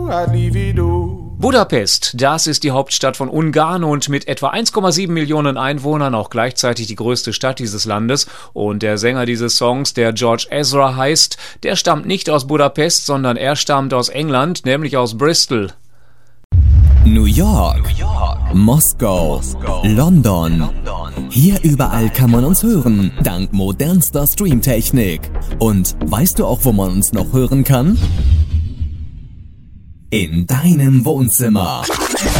Budapest, das ist die Hauptstadt von Ungarn und mit etwa 1,7 Millionen Einwohnern auch gleichzeitig die größte Stadt dieses Landes. Und der Sänger dieses Songs, der George Ezra heißt, der stammt nicht aus Budapest, sondern er stammt aus England, nämlich aus Bristol. New York, Moskau, London. Hier überall kann man uns hören, dank modernster Streamtechnik. Und weißt du auch, wo man uns noch hören kann? In deinem Wohnzimmer.